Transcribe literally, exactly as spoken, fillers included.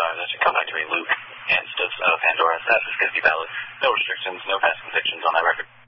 are that should come back to me, Luke, and stuff, uh, Pandora. That is going to be valid. No restrictions, no past convictions on that record.